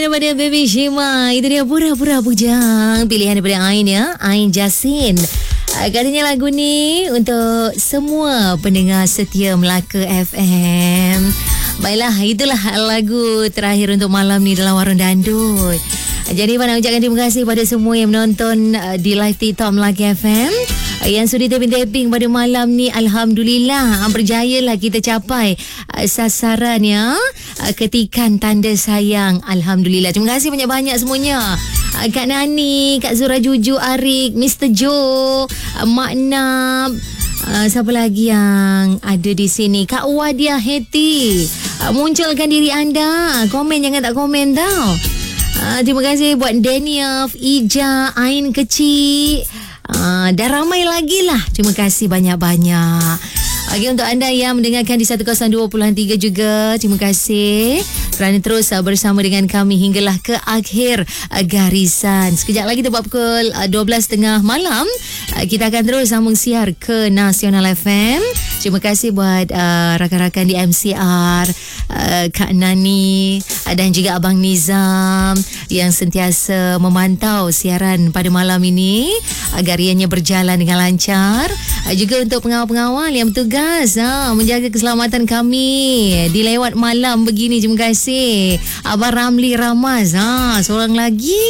Daripada Baby Shima, itu dia Pura-Pura Bujang, pilihan daripada Ain ya, Ain Jasin. Katanya lagu ni untuk semua pendengar setia Melaka FM. Baiklah, itulah lagu terakhir untuk malam ni dalam Warung Dandut. Jadi Wan ucapkan terima kasih pada semua yang menonton di live TikTok Melaka FM. Yang sudah tapping pada malam ni, Alhamdulillah berjayalah kita capai sasaran ya, ketikan tanda sayang. Alhamdulillah, terima kasih banyak-banyak semuanya. Kak Nani, Kak Zura Juju, Arik, Mr. Joe, Mak Nab, siapa lagi yang ada di sini? Kak Wadia Heti, munculkan diri anda, komen jangan tak komen tau. Terima kasih buat Daniel, Ija, Ain Kecil. Dah ramai lagi lah. Terima kasih banyak-banyak. Okay, untuk anda yang mendengarkan di 102.3 juga, terima kasih kerana terus bersama dengan kami hinggalah ke akhir garisan. Sekejap lagi tepat pukul 12.30 malam, kita akan terus sambung siar ke Nasional FM. Terima kasih buat rakan-rakan di MCR, Kak Nani dan juga Abang Nizam yang sentiasa memantau siaran pada malam ini agar ianya berjalan dengan lancar. Juga untuk pengawal-pengawal yang bertugas menjaga keselamatan kami di lewat malam begini. Terima kasih Abang Ramli Ramaz, seorang lagi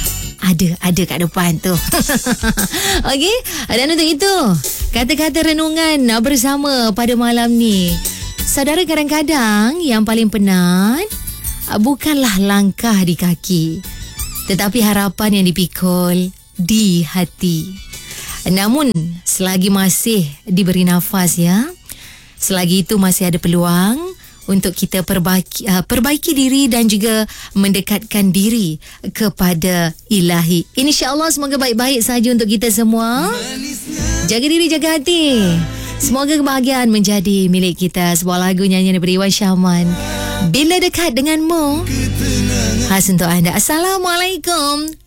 ada kat depan tu. Okey, dan untuk itu kata-kata renungan bersama pada malam ni. Saudara, kadang-kadang yang paling penat bukanlah langkah di kaki, tetapi harapan yang dipikul di hati. Namun selagi masih diberi nafas ya, selagi itu masih ada peluang untuk kita perbaiki diri dan juga mendekatkan diri kepada Ilahi. InsyaAllah semoga baik-baik saja untuk kita semua. Jaga diri, jaga hati. Semoga kebahagiaan menjadi milik kita. Sebuah lagu nyanyian daripada Iwan Syahman, Bila Dekat Denganmu, khas untuk anda. Assalamualaikum.